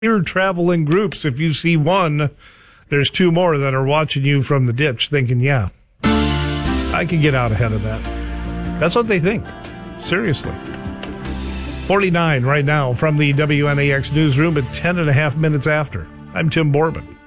You're traveling groups. If you see one, there's two more that are watching you from the ditch thinking, yeah, I can get out ahead of that. That's what they think. Seriously. 49 right now from the WNAX newsroom at 10 and a half minutes after. I'm Tim Borbin.